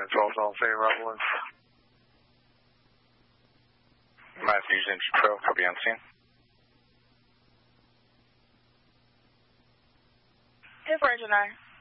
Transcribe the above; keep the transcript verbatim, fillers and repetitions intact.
twelve on Say Rob one. Matthews, engine twelve, copy on scene. ten four, engine nine.